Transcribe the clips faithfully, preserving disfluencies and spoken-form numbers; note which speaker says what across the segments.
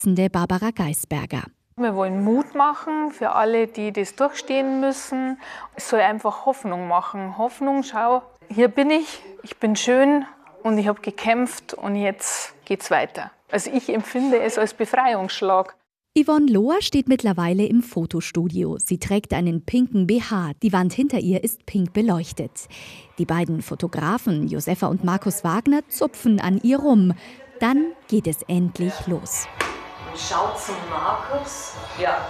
Speaker 1: Barbara Geisberger.
Speaker 2: Wir wollen Mut machen für alle, die das durchstehen müssen. Es soll einfach Hoffnung machen. Hoffnung, schau, hier bin ich, ich bin schön und ich habe gekämpft und jetzt geht's weiter. Also ich empfinde es als Befreiungsschlag.
Speaker 1: Yvonne Lohr steht mittlerweile im Fotostudio. Sie trägt einen pinken B H. Die Wand hinter ihr ist pink beleuchtet. Die beiden Fotografen, Josefa und Markus Wagner, zupfen an ihr rum. Dann geht es endlich los.
Speaker 3: Schaut zum Markus. Ja.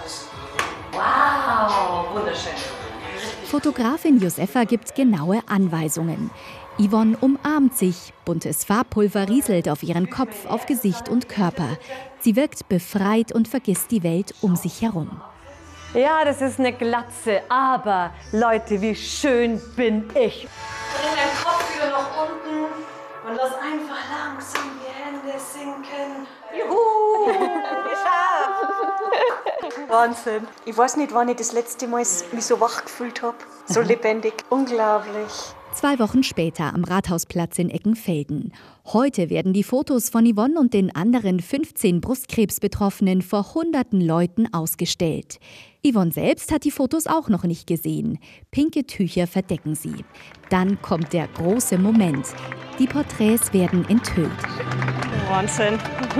Speaker 3: Wow, wunderschön.
Speaker 1: Fotografin Josefa gibt genaue Anweisungen. Yvonne umarmt sich. Buntes Farbpulver rieselt auf ihren Kopf, auf Gesicht und Körper. Sie wirkt befreit und vergisst die Welt um sich herum.
Speaker 4: Ja, das ist eine Glatze, aber Leute, wie schön bin ich.
Speaker 3: Bring deinen Kopf wieder nach unten und lass einfach langsam die Hände sinken. Juhu! Wahnsinn. Ich weiß nicht, wann ich das letzte Mal mich so wach gefühlt habe. So lebendig. Unglaublich.
Speaker 1: Zwei Wochen später am Rathausplatz in Eckenfelden. Heute werden die Fotos von Yvonne und den anderen fünfzehn Brustkrebsbetroffenen vor hunderten Leuten ausgestellt. Yvonne selbst hat die Fotos auch noch nicht gesehen. Pinke Tücher verdecken sie. Dann kommt der große Moment. Die Porträts werden enthüllt.
Speaker 4: Wahnsinn.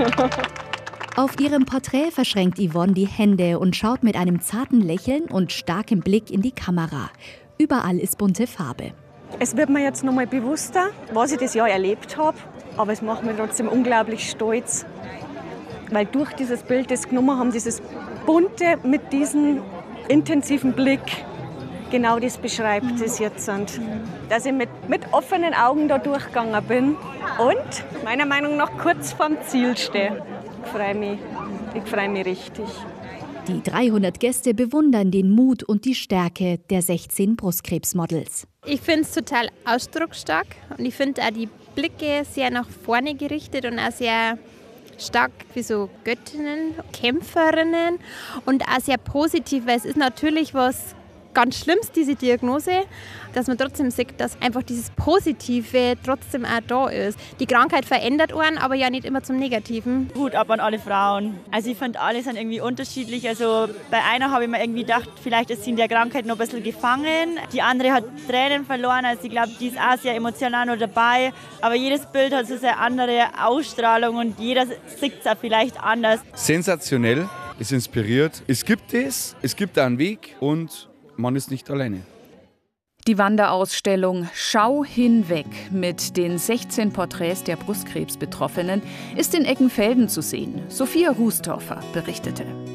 Speaker 1: Auf ihrem Porträt verschränkt Yvonne die Hände und schaut mit einem zarten Lächeln und starkem Blick in die Kamera. Überall ist bunte Farbe.
Speaker 4: Es wird mir jetzt noch mal bewusster, was ich das Jahr erlebt habe. Aber es macht mich trotzdem unglaublich stolz. Weil durch dieses Bild, das genommen haben, dieses Bunte mit diesem intensiven Blick, genau das beschreibt es jetzt. Und dass ich mit, mit offenen Augen da durchgegangen bin und meiner Meinung nach kurz vorm Ziel stehe. Ich freue mich, ich freue mich richtig.
Speaker 1: Die dreihundert Gäste bewundern den Mut und die Stärke der sechzehn Brustkrebsmodels.
Speaker 5: Ich finde es total ausdrucksstark und ich finde auch die Blicke sehr nach vorne gerichtet und auch sehr stark wie so Göttinnen, Kämpferinnen und auch sehr positiv, weil es ist natürlich was ganz Schlimmes, diese Diagnose, dass man trotzdem sieht, dass einfach dieses Positive trotzdem auch da ist. Die Krankheit verändert einen, aber ja nicht immer zum Negativen.
Speaker 6: Hut ab an alle Frauen. Also ich finde, alle sind irgendwie unterschiedlich. Also bei einer habe ich mir irgendwie gedacht, vielleicht ist sie in der Krankheit noch ein bisschen gefangen. Die andere hat Tränen verloren, also ich glaube, die ist auch sehr emotional noch dabei. Aber jedes Bild hat so eine andere Ausstrahlung und jeder sieht es auch vielleicht anders.
Speaker 7: Sensationell, es inspiriert. Es gibt es, es gibt einen Weg und man ist nicht alleine.
Speaker 8: Die Wanderausstellung Schau hinweg mit den sechzehn Porträts der Brustkrebsbetroffenen ist in Eckenfelden zu sehen. Sophia Hustorfer berichtete.